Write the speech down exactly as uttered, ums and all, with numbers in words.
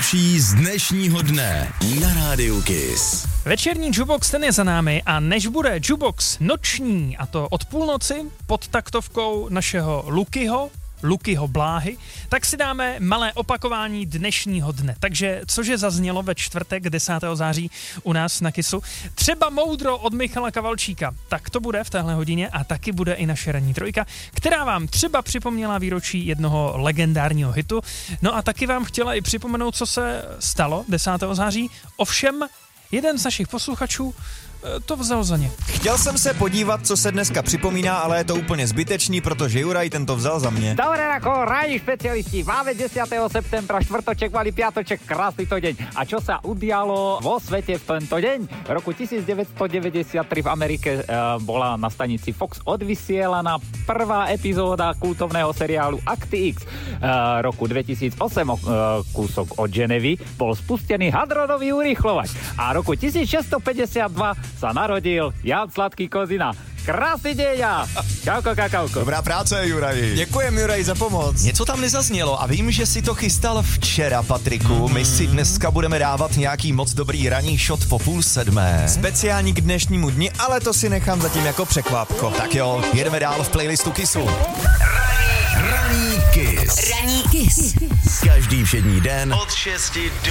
nejlepší z dnešního dne na Rádiu Kiss. Večerní Jukebox, ten je za námi a než bude Jukebox noční, a to od půlnoci pod taktovkou našeho Lukyho, Lukyho Bláhy, tak si dáme malé opakování dnešního dne. Takže cože zaznělo ve čtvrtek desátého září u nás na Kissu? Třeba moudro od Michala Kavalčíka. Tak to bude v téhle hodině a taky bude i naše ranní trojka, která vám třeba připomněla výročí jednoho legendárního hitu. No a taky vám chtěla i připomenout, co se stalo desátého září. Ovšem, jeden z našich posluchačů to vzal za ně. Chtěl jsem se podívat, co se dneska připomíná, ale je to úplně zbytečný, protože Juraj ten to vzal za mě. Dobre, ako ranní špecialisti, máme desiateho septembra, štvrtoček, malý piatoček, krásny to deň. A čo sa udialo vo svete v tento deň? V roku devätnásťstodeväťdesiattri v Amerike uh, bola na stanici Fox odvysielaná prvá epizóda kultovného seriálu Akty X. Uh, roku dvetisícosem uh, kúsok od Ženevy bol spustený hadronový urýchlovač. A roku tisícšesťstopäťdesiatdva sa narodil Jan Sladký Kozina. Krásný deň a čauko, kakauko. Dobrá práce, Juraj. Děkujem, Juraj, za pomoc. Něco tam nezaznělo a vím, že si to chystal včera, Patriku. My si dneska budeme dávat nějaký moc dobrý ranní shot po půl sedmé. Speciální k dnešnímu dni, ale to si nechám zatím jako překvápko. Tak jo, jedeme dál v playlistu Kissu. Ranní Kiss. Ranní Kiss. Každý všední den Od šesti do